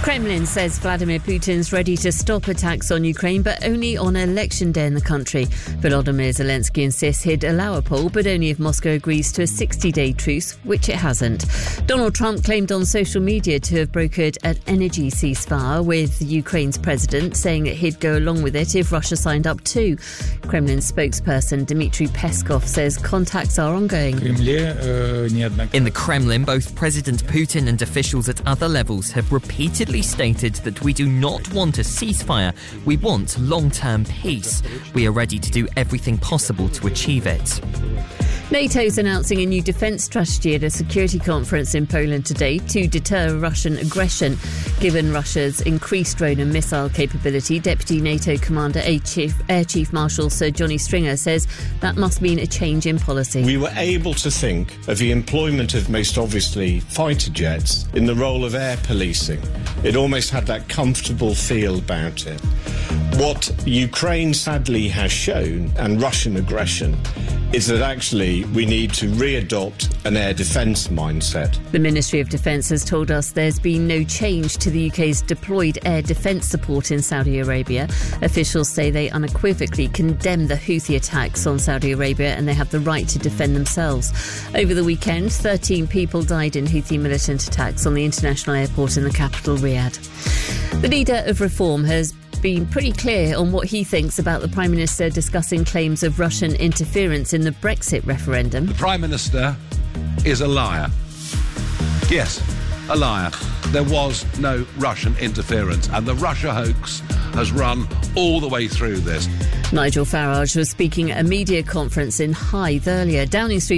Kremlin says Vladimir Putin's ready to stop attacks on Ukraine, but only on election day in the country. Volodymyr Zelensky insists he'd allow a poll, but only if Moscow agrees to a 60-day truce, which it hasn't. Donald Trump claimed on social media to have brokered an energy ceasefire with Ukraine's president, saying that he'd go along with it if Russia signed up too. Kremlin spokesperson Dmitry Peskov says contacts are ongoing. In the Kremlin, both President Putin and officials at other levels have repeatedly stated that we do not want a ceasefire, we want long-term peace. We are ready to do everything possible to achieve it. NATO's announcing a new defence strategy at a security conference in Poland today to deter Russian aggression. Given Russia's increased drone and missile capability, Deputy NATO Commander Air Chief Marshal Sir Johnny Stringer says that must mean a change in policy. We were able to think of the employment of, most obviously, fighter jets in the role of air policing. It almost had that comfortable feel about it. What Ukraine sadly has shown, and Russian aggression, is that actually we need to re-adopt an air defence mindset. The Ministry of Defence has told us there's been no change to the UK's deployed air defence support in Saudi Arabia. Officials say they unequivocally condemn the Houthi attacks on Saudi Arabia and they have the right to defend themselves. Over the weekend, 13 people died in Houthi militant attacks on the international airport in the capital, Riyadh. The leader of Reform has been pretty clear on what he thinks about the Prime Minister discussing claims of Russian interference in the Brexit referendum. The Prime Minister is a liar. Yes, a liar. There was no Russian interference, and the Russia hoax has run all the way through this. Nigel Farage was speaking at a media conference in Hythe earlier. Downing Street